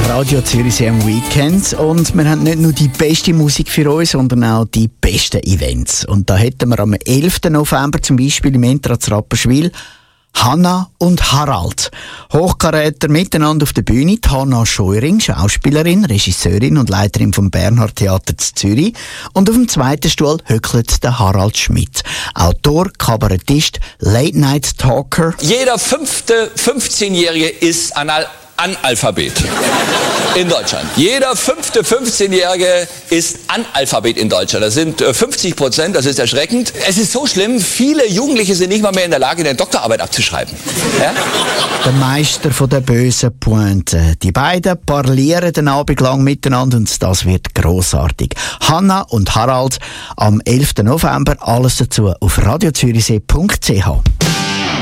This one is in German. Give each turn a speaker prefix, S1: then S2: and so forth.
S1: Radio Zürichsee am Weekend und wir haben nicht nur die beste Musik für uns, sondern auch die besten Events. Und da hätten wir am 11. November zum Beispiel im Entraz Rapperswil Hanna und Harald. Hochkaräter miteinander auf der Bühne. Die Hanna Scheuring, Schauspielerin, Regisseurin und Leiterin vom Bernhard Theater zu Zürich. Und auf dem zweiten Stuhl hückelt der Harald Schmidt. Autor, Kabarettist, Late-Night-Talker.
S2: Jeder fünfte 15-Jährige ist Analphabet in Deutschland. Jeder fünfte 15-Jährige ist Analphabet in Deutschland. Das sind 50%, das ist erschreckend. Es ist so schlimm, viele Jugendliche sind nicht mal mehr in der Lage, eine Doktorarbeit abzuschreiben. Ja?
S1: Der Meister von der bösen Pointe. Die beiden parlieren den Abend lang miteinander und das wird grossartig. Hanna und Harald am 11. November. Alles dazu auf radiozürichsee.ch.